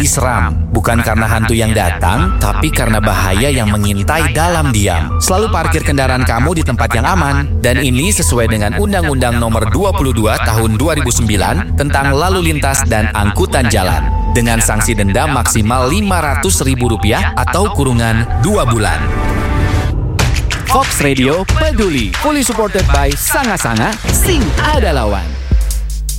jadi seram. Bukan karena hantu yang datang, tapi karena bahaya yang mengintai dalam diam. Selalu parkir kendaraan kamu di tempat yang aman. Dan ini sesuai dengan Undang-Undang Nomor 22 Tahun 2009 tentang Lalu Lintas dan Angkutan Jalan. Dengan sanksi denda maksimal Rp500.000 atau kurungan 2 bulan. Fox Radio peduli, fully supported by Sanga Sanga, Sing Ada Lawan.